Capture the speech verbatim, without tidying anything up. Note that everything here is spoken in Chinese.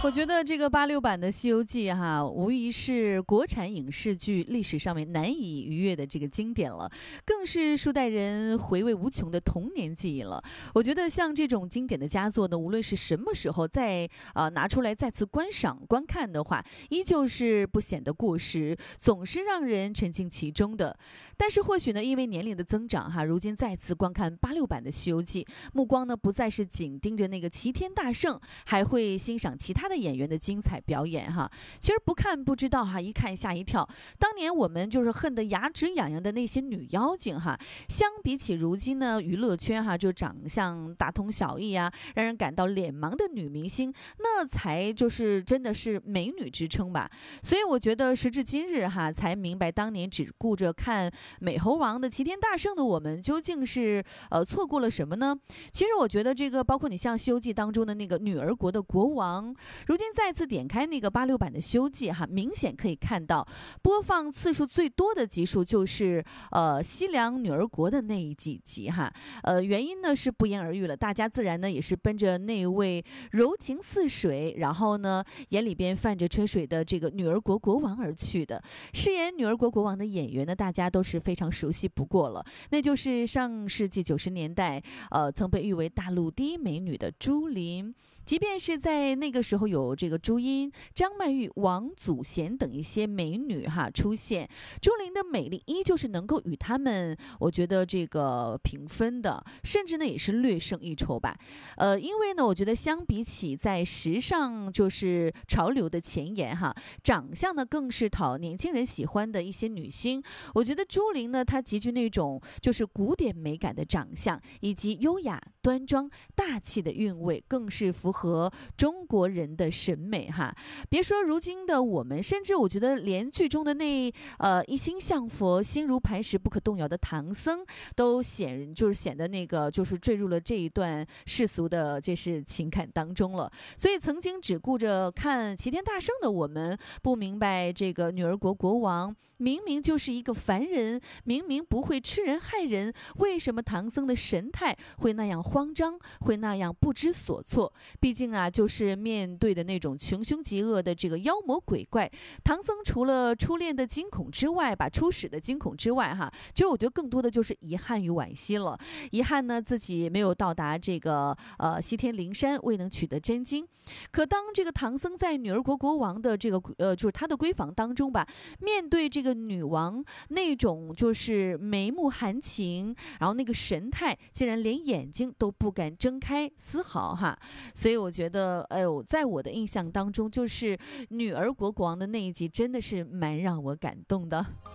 我觉得这个八六版的《西游记》哈，无疑是国产影视剧历史上面难以逾越的这个经典了，更是数代人回味无穷的童年记忆了。我觉得像这种经典的佳作呢，无论是什么时候再呃拿出来再次观赏观看的话，依旧是不显得过时，总是让人沉浸其中的。但是或许呢，因为年龄的增长哈，如今再次观看八六版的《西游记》，目光呢不再是紧盯着那个齐天大圣，还会欣赏其他的演员的精彩表演哈。其实不看不知道哈，一看吓一跳。当年我们就是恨得牙齿痒痒的那些女妖精哈，相比起如今呢，娱乐圈哈就长相大同小异啊，让人感到脸盲的女明星，那才就是真的是美女之称吧。所以我觉得时至今日哈，才明白当年只顾着看美猴王的齐天大圣的我们，究竟是呃错过了什么呢？其实我觉得这个包括你像《西游记》当中的那个女儿国的国王，如今再次点开那个八六版的《西游记》哈，明显可以看到播放次数最多的集数就是呃西凉女儿国的那一几集哈。呃，原因呢是不言而喻了，大家自然呢也是奔着那位柔情似水，然后呢眼里边泛着春水的这个女儿国国王而去的。饰演女儿国国王的演员呢，大家都是非常熟悉不过了，那就是上世纪九十年代，呃，曾被誉为大陆第一美女的朱琳。即便是在那个时候有这个朱茵、张曼玉、王祖贤等一些美女哈出现，朱琳的美丽依旧是能够与她们，我觉得这个平分的，甚至呢也是略胜一筹吧。呃，因为呢，我觉得相比起在时尚就是潮流的前沿哈，长相呢更是讨年轻人喜欢的一些女星，我觉得朱琳呢，她极具那种就是古典美感的长相，以及优雅端庄大气的韵味，更是符合中国人的审美哈。别说如今的我们，甚至我觉得连剧中的那呃一心向佛、心如磐石、不可动摇的唐僧，都显就是显得那个就是坠入了这一段世俗的这是情感当中了。所以曾经只顾着看齐天大圣的我们，不明白这个女儿国国王明明就是一个凡人，明明不会吃人害人，为什么唐僧的神态会那样慌张，会那样不知所措？毕竟啊，就是面对的那种穷凶极恶的这个妖魔鬼怪，唐僧除了初恋的惊恐之外吧，初始的惊恐之外哈，其实我觉得更多的就是遗憾与惋惜了。遗憾呢，自己没有到达这个呃西天灵山，未能取得真经。可当这个唐僧在女儿国国王的这个呃，就是他的闺房当中吧，面对这个女王那种就是眉目含情，然后那个神态，竟然连眼睛都不敢睁开丝毫哈。所以我觉得，哎呦，在我的印象当中，就是女儿国国王的那一集真的是蛮让我感动的。